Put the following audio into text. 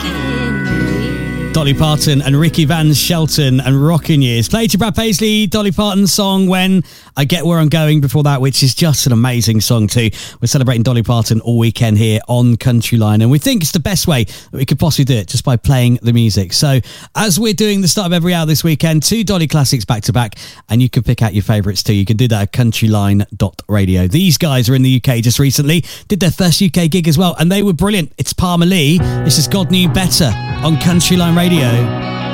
Dolly Parton and Ricky Van Shelton and Rockin' Years. Played to Brad Paisley, Dolly Parton's song When I Get Where I'm Going before that, which is just an amazing song too. We're celebrating Dolly Parton all weekend here on Countryline, and we think it's the best way that we could possibly do it, just by playing the music. So as we're doing the start of every hour this weekend, 2 Dolly classics back to back, and you can pick out your favourites too. You can do that at countryline.radio. These guys are in the UK just recently, did their first UK gig as well, and they were brilliant. It's Palmer Lee. This is God Knew Better on Countryline Radio.